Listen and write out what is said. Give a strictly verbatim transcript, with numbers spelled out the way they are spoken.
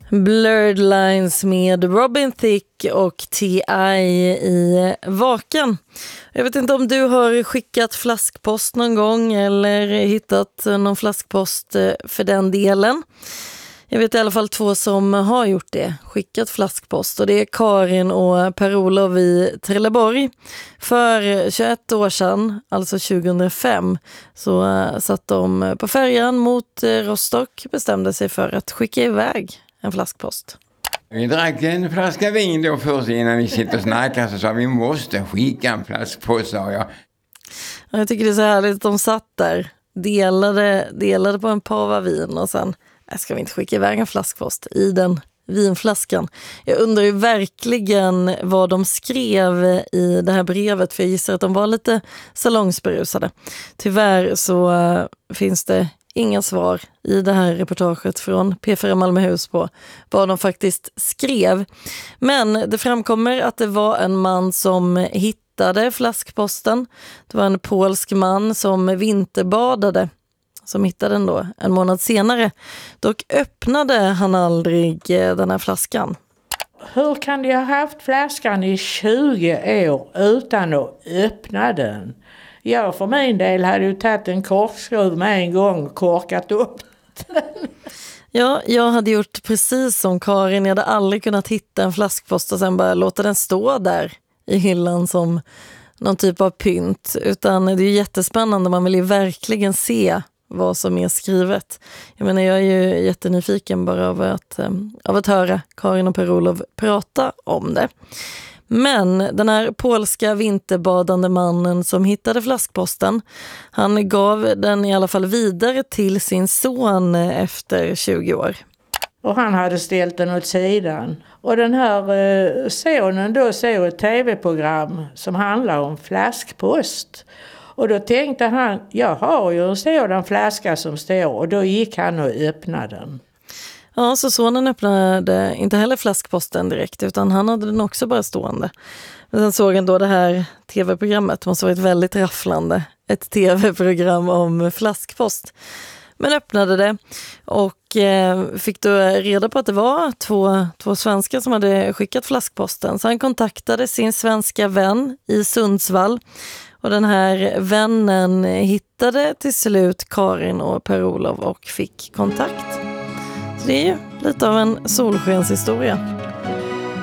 Blurred Lines med Robin Thicke och T I i Vaken. Jag vet inte om du har skickat flaskpost någon gång eller hittat någon flaskpost för den delen. Jag vet i alla fall två som har gjort det, skickat flaskpost, och det är Karin och Per-Olof i Trelleborg. För tjugoett år sedan, alltså tjugohundrafem, så satt de på färjan mot Rostock, bestämde sig för att skicka iväg en flaskpost. Vi drack en flaska vin då först innan vi sitter och snackar, så sa vi måste skicka en flaskpost, sa jag. Jag tycker det är så härligt att de satt där, delade, delade på en pava vin och sen ska vi inte skicka iväg en flaskpost i den vinflaskan. Jag undrar ju verkligen vad de skrev i det här brevet, för jag gissar att de var lite salongsberusade. Tyvärr så uh, finns det inga svar i det här reportaget från P fyra Malmöhus på vad de faktiskt skrev. Men det framkommer att det var en man som hittade flaskposten. Det var en polsk man som vinterbadade som hittade den då en månad senare. Dock öppnade han aldrig den här flaskan. Hur kan de ha haft flaskan i tjugo år utan att öppna den? Jag för min del hade ju tagit en korkskruv med en gång och korkat upp den. Ja, jag hade gjort precis som Karin. Jag hade aldrig kunnat hitta en flaskpost och sen bara låta den stå där i hyllan som någon typ av pynt. Utan det är ju jättespännande. Man vill ju verkligen se vad som är skrivet. Jag menar, jag är ju jättenyfiken bara av att, av att höra Karin och Per-Olof prata om det. Men den här polska vinterbadande mannen som hittade flaskposten, han gav den i alla fall vidare till sin son efter tjugo år. Och han hade ställt den åt sidan. Och den här eh, sonen då såg ett tv-program som handlar om flaskpost. Och då tänkte han, jag har ju en sådan flaska som står, och då gick han och öppnade den. Ja, så sonen öppnade inte heller flaskposten direkt, utan han hade den också bara stående. Men sen såg han då det här tv-programmet, det måste ha varit väldigt rafflande, ett tv-program om flaskpost. Men öppnade det och eh, fick då reda på att det var två, två svenskar som hade skickat flaskposten. Så han kontaktade sin svenska vän i Sundsvall. Och den här vännen hittade till slut Karin och Per-Olof och fick kontakt. Så det är ju lite av en solskenshistoria.